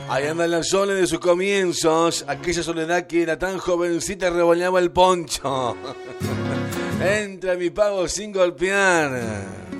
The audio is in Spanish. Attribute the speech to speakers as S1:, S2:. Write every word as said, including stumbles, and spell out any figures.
S1: Ahí anda la Sole de sus comienzos, aquella Soledad que era tan jovencita revoleaba el poncho. Entra mi pago sin golpear.